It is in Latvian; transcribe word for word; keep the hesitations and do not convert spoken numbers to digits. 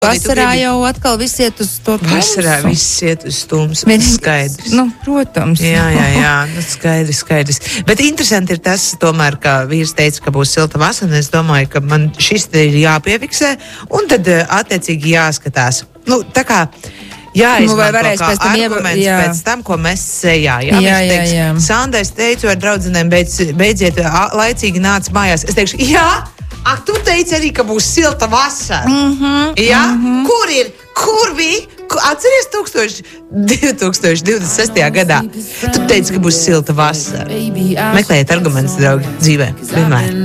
Vasarā gribi... jau atkal viss iet uz to tumsu. Vasarā viss iet uz tumsu, Bet, skaidrs. Nu, protams. Jā, jā, jā, nu, skaidrs, skaidrs. Bet interesanti ir tas, tomēr, ka vīrs teica, ka būs silta vasara, un es domāju, ka man šis te ir jāpiefiksē, un tad attiecīgi jāskatās. Nu, tā kā... Jā, nu, vai varēs pēc tam arguments jā. pēc tam, ko mēs sejā. Jā, jā, jā, teiks, jā. Sandra, es teicu ar draudzenēm, beidz, beidziet laicīgi nāc mājās. Es teikšu, jā, ak, tu teici arī, ka būs silta vasara. Mm-hmm, jā, mm-hmm. Kur ir, kur bija? Atceries divi tūkstoši divdesmit sestajā gadā? Tu teici, ka būs silta vasara. Meklējiet argumentus, draugi, dzīvē. Vienmēr.